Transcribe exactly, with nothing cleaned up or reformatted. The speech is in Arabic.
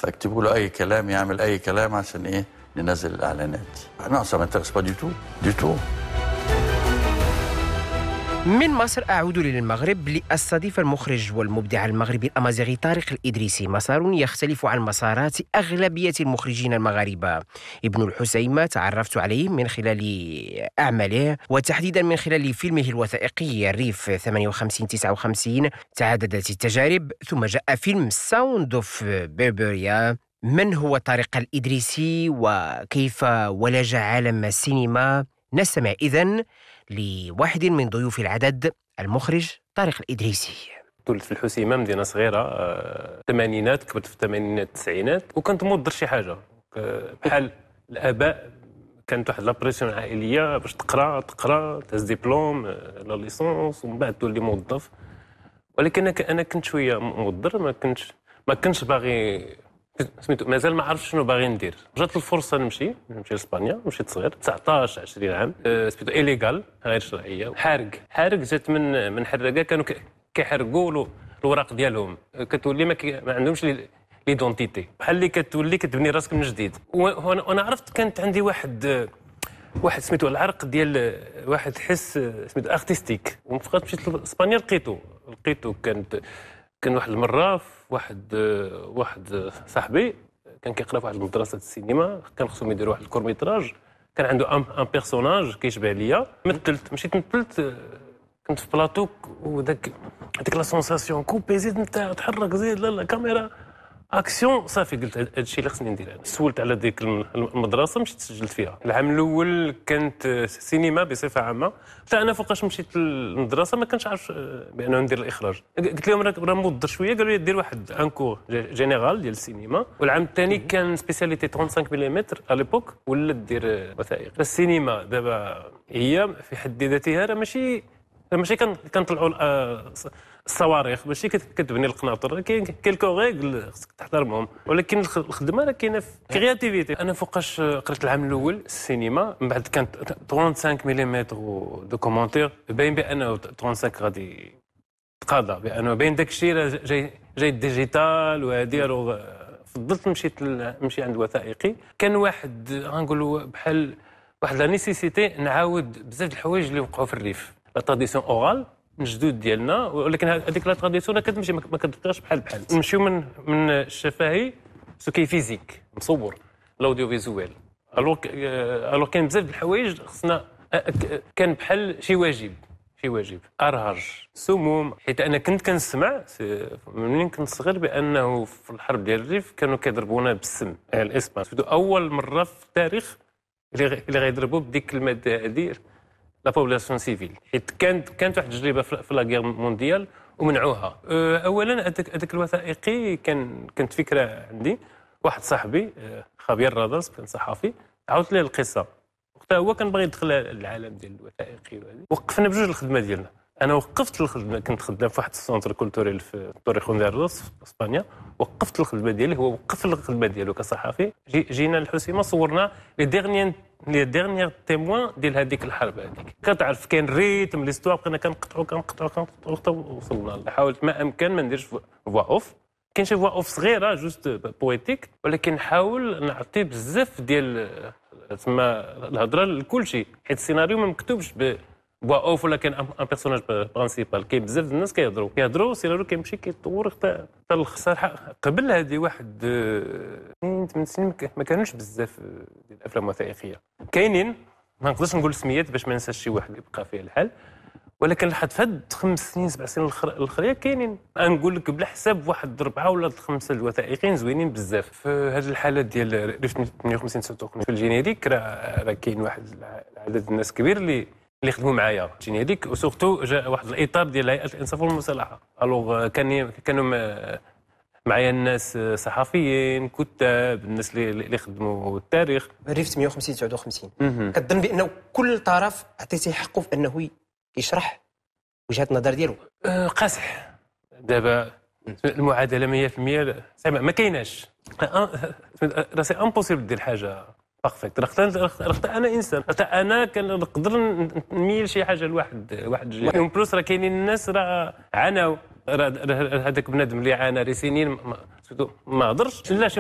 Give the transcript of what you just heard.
فاكتبوا له اي كلام يعمل اي كلام عشان ايه ننزل الاعلانات. انا ça m'intéresse pas du tout du tout. من مصر أعود للمغرب لأستضيف المخرج والمبدع المغربي الأمازيغي طارق الإدريسي، مسار يختلف عن مسارات أغلبية المخرجين المغاربة. ابن الحسيمة تعرفت عليه من خلال أعماله، وتحديدا من خلال فيلمه الوثائقي الريف ثمانية وخمسين تسعة وخمسين. تعددت التجارب ثم جاء فيلم ساوند اوف بيربريا. من هو طارق الإدريسي وكيف ولج عالم السينما؟ نستمع إذن لواحد من ضيوف العدد، المخرج طارق الإدريسي. تولدت في الحسيمه مدينه صغيره، الثمانينات، كبرت في الثمانينات التسعينات، وكنت مودر شي حاجه بحال الاباء. كانت واحد لابريسيون عائليه باش تقرا تقرا تهز ديبلوم لا ليسونس ومن بعد تولي موظف. ولكن انا كنت شويه مودر، ما كنتش ما كنتش باغي، سميتو مازال ما عرفتش شنو باغي ندير. جات الفرصه نمشي نمشي لاسبانيا، مشيت صغير تسعطاش عشرين عام. أه سميتو إيليغال، غير شرعيه. حارق حارق جات من من حراقه كانوا كيحرقوا الوراق ديالهم، كتولي ما, ما عندهمش ليدونتيتي، بحال اللي كتولي كتبني راسك من جديد. وانا عرفت كانت عندي واحد واحد سميتو العرق ديال واحد حس سميتو ارتستيك، وفقط مشيت لاسبانيا لقيتو لقيتو كانت كان واحد المره واحد واحد صاحبي كان كيقرا في واحد المدرسه السينما، كان خصهم يديروا واحد الكورميتراج، كان عنده ان ان بيرسوناج كيشبه ليا. مثلت مشيت مثلت، كنت في بلاطو، وداك هذيك لا سونساسيون كوبي زيد نتا تحرك زيد لا لا كاميرا اكسيون صافي. قلت هذا الشيء اللي خصني ندير. سولت على ديك المدرسه، مشيت سجلت فيها. العام الاول كانت سينما بصفه عامه، حتى انا فوقاش مشيت للمدرسه ما كنتش عارف بانه ندير الاخراج. قلت لهم راه مضر شويه، قالوا لي دير واحد ان كور جينيرال ديال السينما. والعام الثاني كان سبيسياليتي خمسة وثلاثين ملم على ليبوك، ولا دير وثائق. السينما دابا هي في حد ذاتها راه ماشي ماشي كنطلعوا الصواريخ، ماشي كتبني القناطر، كاين كيلكو ريغل خصك تحترمهم، ولكن الخدمه راه كاينه في كرياتيفيتي. انا فوقاش قريت العام الاول السينما، من بعد كانت خمسة وثلاثين ملم دو كومونتير، باين بانه خمسة وثلاثين غادي تقاضى، بانه باين داك الشيء راه جاي جاي ديجيتال وهادي. الوغ فضلت مشيت نمشي عند الوثائقي. كان واحد غنقولوا بحال واحد لا نيسيسيتي نعاود بزاف د الحوايج اللي وقعوا في الريف. لا تراديسيون اورال من جدود ديالنا، ولكن هذيك لا تراديسيون كتمشي ما كتبقاش بحال بحال. نمشيو من من الشفهي سوكي فيزيك مصور الاوديو فيزوال. الوغ الوغ كاين بزاف د الحوايج خصنا، كان بحال شي واجب شي واجب ارهج سموم. حيت انا كنت كنسمع منين كنت صغير بانه في الحرب ديال الريف كانوا كيضربونا بالسم الاسبان. اول مره في التاريخ اللي غيضربوا بديك الماده هذه لا بوبولاسيون سيفيل، حيت كانت كانت واحد التجربه في لا غير مونديال ومنعوها. اولا هذاك هذاك الوثائقي كان كانت فكره عندي. واحد صاحبي خابير راداس كان صحفي، عاودت ليه القصه، وقتها هو كان باغي يدخل العالم ديال الوثائقي وهذه. وقفنا بجوج الخدمه ديالنا. انا وقفت الخدمه، كنت خدام في واحد السونتر كولتوريل في توريخون ديال روس في اسبانيا، وقفت الخدمه ديالي، هو وقف الخدمه ديالو كصحفي. جي جينا للحسيمه، صورنا لي ديرنيير لي ديرنيير تيموان ديال هذيك الحرب هذيك. كتعرف كاين ريتم ليستوار، بقينا كنقطعوا كنقطعوا كنقطعوا حتى وصلنا. حاولت ما امكن ما نديرش فوا اوف، كاين شي فوا اوف صغيره جوست بويتيك، ولكن نحاول نعطي بزاف ديال تما الهضره لكل شيء، حيت السيناريو ما مكتوبش ب بوا اوف ولا كان ان بيرسوناج برانسيبال. كاين بزاف د الناس كيهضروا كيهضروا السيناريو كيمشي كيتطور حتى حتى الصراحه. قبل هذه واحد ثمان سنين ما كانوش بزاف ديال الافلام الوثائقيه كاينين، ما نقدرش نقول سميات باش ما ننساش شي واحد يبقى فيه الحال، ولكن لحد في هاد خمس سنين سبع سنين الاخرين كاينين. نقول لك بلا حساب واحد اربعه ولا خمسه الوثائقيين زوينين بزاف. في هذه الحالات ديال ريف ثمانية وخمسين تسعة وخمسين في الجينيريك راه راه كاين واحد عدد الناس كبير اللي اللي خدموا معايا جينيريك، وسورتو جاء واحد الاطار ديال هيئه الانصاف والمصالحه. الوغ كان كانوا معايا الناس صحفيين، كتاب، الناس اللي خدموا التاريخ. الريف ثمانية وخمسين تسعة وخمسين كتظن بانه كل طرف عطيتيه حقه في انه يشرح وجهه النظر ديالو؟ أه قاصح. دابا المعادله مية في المية صعيبه، ما كايناش. راه سي امبوسيبل دير حاجه بارفيكت. راه انا انسان، حتى انا كنقدر نميل شي حاجه لواحد واحد الجهه. اون بلوس راه كاينين الناس راه عاناو، راه هذاك بنادم اللي عانى راه سنين ما هضرش. لا